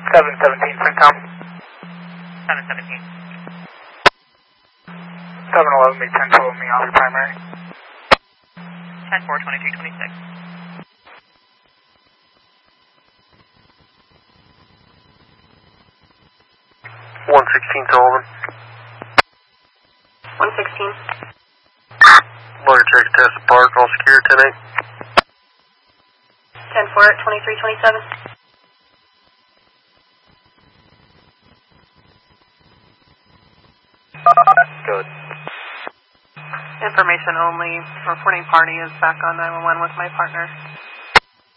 717, FreeCom. 717. 711, make 1012 me off your primary. 10-4, 2326. 116 Sullivan. 116. Lawyer check test park, all secure, 10-8. 10-4, 2327. Good. Information only. Reporting party is back on 911 with my partner.